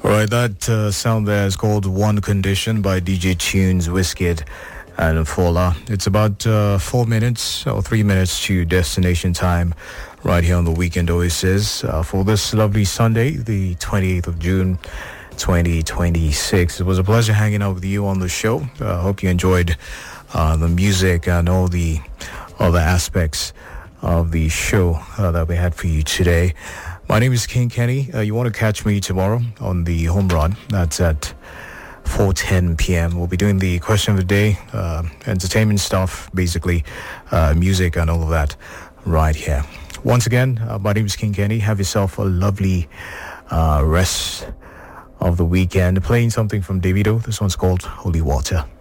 Right, that sound there is called One Condition by DJ Tunes, Wizkid and Fola. It's about 4 minutes or 3 minutes to destination time right here on the Weekend Oasis for this lovely Sunday, the 28th of June, 2026. It was a pleasure hanging out with you on the show. I hope you enjoyed the music and all the other aspects of the show that we had for you today. My name is King Kenny. You want to catch me tomorrow on the home run. That's at 4:10 p.m. We'll be doing the question of the day, entertainment stuff, basically, music and all of that right here. Once again, my name is King Kenny. Have yourself a lovely rest of the weekend. Playing something from Davido. This one's called Holy Water.